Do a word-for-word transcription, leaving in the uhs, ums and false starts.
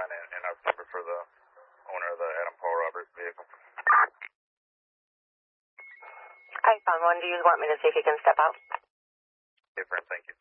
find an, an ops number for the owner of the Adam Paul Roberts vehicle. I found one. Do you want me to see if you can step out? Different, thank you.